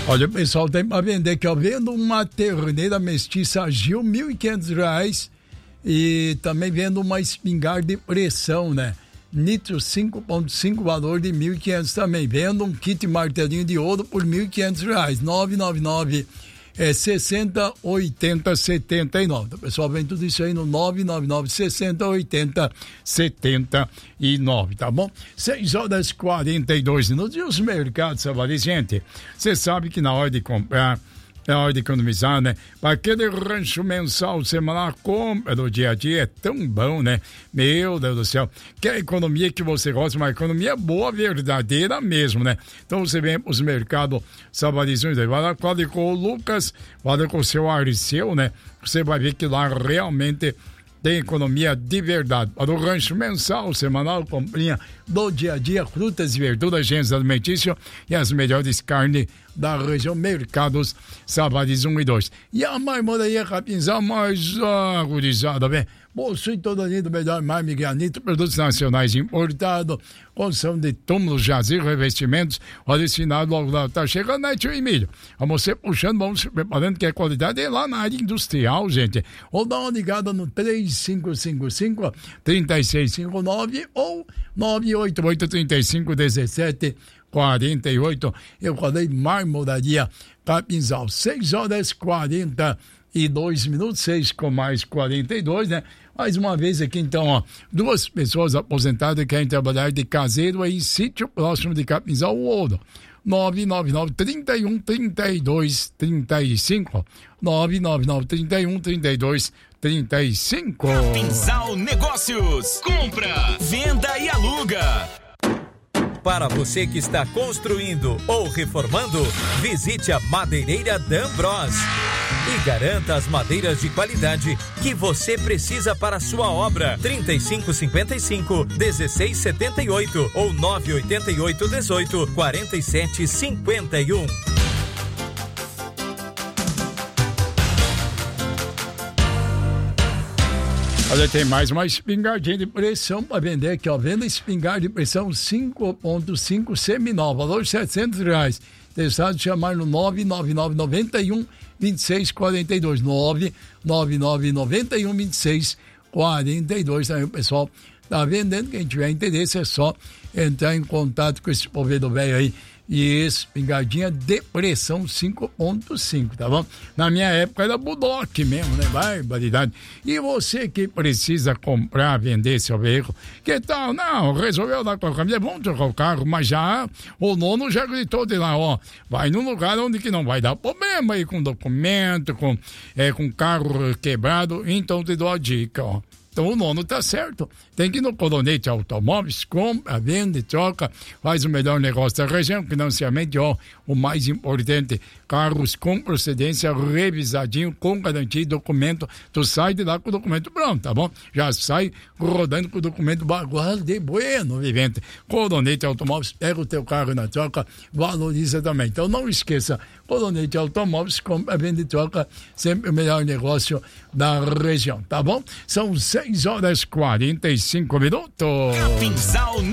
Olha, pessoal, tem para vender aqui, ó, vendo uma terneira mestiça Gil, R$1.500, e também vendo uma espingarda de pressão, né? Nitro 5.5, valor de R$1.500 também. Vendo um kit martelinho de ouro por R$1.500, 999 60 80 79. O pessoal vem tudo isso aí no 999 60 80 79, tá bom? 6h42. E os mercados, Savali, gente, você sabe que na hora de comprar, na hora de economizar, né? Para aquele rancho mensal, semanal, compra do dia a dia é tão bom, né? Meu Deus do céu. Que a economia que você gosta, uma economia boa, verdadeira mesmo, né? Então você vem os mercados sabadizões, vai lá, fala com o Lucas, fala com o seu Ariceu, né? Você vai ver que lá realmente tem economia de verdade. Para o rancho mensal, semanal, comprinha do dia a dia, frutas e verduras, gêneros alimentícios e as melhores carnes da região, mercados Savadis 1 e 2. E a marmoraria Capinzal, mais agorizada, bem? Possui todo ali do melhor mármore, granito, produtos nacionais importados, construção de túmulos, jazigo, revestimentos, originado logo lá, tá chegando, né, tio Emílio? Vamos você puxando, vamos se preparando, que a qualidade é lá na área industrial, gente. Ou dá uma ligada no 3555-3659 ou 988-3517 48. Eu falei marmoraria Capinzal. 6h42, 6 com mais 42, né? Mais uma vez aqui, então, ó, duas pessoas aposentadas que querem trabalhar de caseiro aí em sítio próximo de Capinzal, o Ouro. 999 31 32 35. 999 31 32 35. Capinzal Negócios. Compra, venda e aluga. Para você que está construindo ou reformando, visite a Madeireira D'Ambros e garanta as madeiras de qualidade que você precisa para a sua obra. 3555-1678 ou 988-18-4751. Olha, tem mais uma espingardinha de pressão para vender aqui, ó. Venda espingarda de pressão 5.5 seminal, valor R$700. Testado, chamar no 999 91 26 42. 999 91 26 42. Aí o pessoal tá vendendo. Quem tiver interesse é só entrar em contato com esse provedor velho aí. E espingardinha de pressão 5.5, tá bom? Na minha época era Budok mesmo, né? Barbaridade. E você que precisa comprar, vender seu veículo, que tal? Não, resolveu dar com a família, vamos trocar o carro, mas já o nono já gritou de lá, ó, vai num lugar onde que não vai dar problema aí com documento, com carro quebrado, então te dou a dica, ó. Então o nono tá certo. Tem que ir no Colonete Automóveis, compra, vende, troca, faz o melhor negócio da região, financiamento, ó, o mais importante, carros com procedência, revisadinho, com garantia e documento. Tu sai de lá com o documento pronto, tá bom? Já sai rodando com o documento bagual de bueno, vivente. Colonete Automóveis, pega o teu carro na troca, valoriza também. Então não esqueça, Colonete Automóveis, compra, vende e troca, sempre o melhor negócio da região, tá bom? São 6h45. Capinzal